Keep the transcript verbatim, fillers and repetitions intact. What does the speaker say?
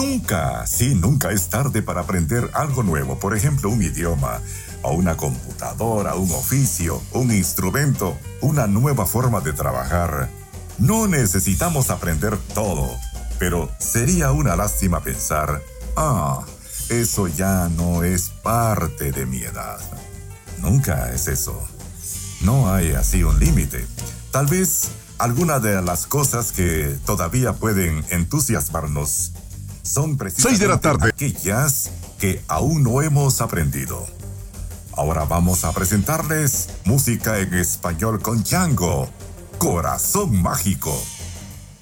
Nunca, sí, nunca es tarde para aprender algo nuevo. Por ejemplo, un idioma, o una computadora, un oficio, un instrumento, una nueva forma de trabajar. No necesitamos aprender todo, pero sería una lástima pensar, ah, eso ya no es parte de mi edad. Nunca es eso. No hay así un límite. Tal vez alguna de las cosas que todavía pueden entusiasmarnos son precisamente Seis de la tarde. aquellas que aún no hemos aprendido. Ahora vamos a presentarles música en español con Django, Corazón Mágico.